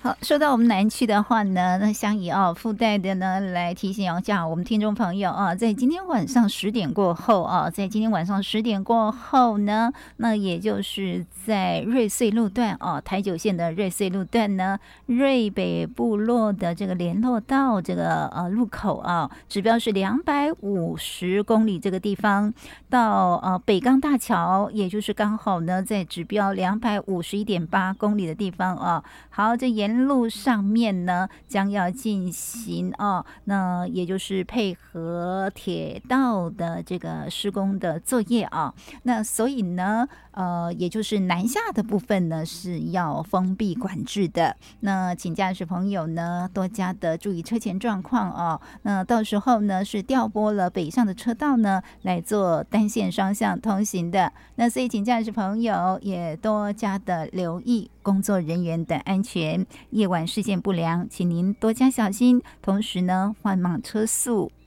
好，说到我们南区的话呢，那相宜附带的呢来提醒一下我们听众朋友在今天晚上10点过后呢，那也就是在瑞穗路段台九线的瑞穗路段呢，瑞北部落的这个联络道这个路口指标是250公里这个地方，到北港大桥，也就是刚好呢在指标251.8公里的地方好，这沿路上面呢将要进行那也就是配合铁道的这个施工的作业那所以呢也就是南下的部分呢是要封闭管制的，那请驾驶朋友呢多加的注意车前状况那到时候呢是调拨了北上的车道呢来做单线双向通行的，那所以请驾驶朋友也多加的留意工作人员的安全，夜晚视线不良请您多加小心，同时呢缓慢车速。